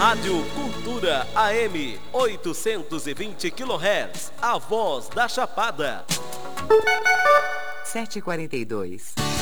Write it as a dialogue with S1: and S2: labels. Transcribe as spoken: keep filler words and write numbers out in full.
S1: Rádio Cultura A M oitocentos e vinte quilohertz, a voz da Chapada.
S2: sete e quarenta e dois.